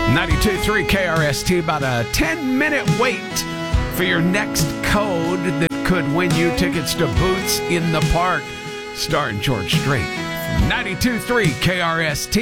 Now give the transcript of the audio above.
92.3 KRST, about a 10-minute wait for your next code that could win you tickets to Boots in the Park, starring George Strait. 92.3 KRST.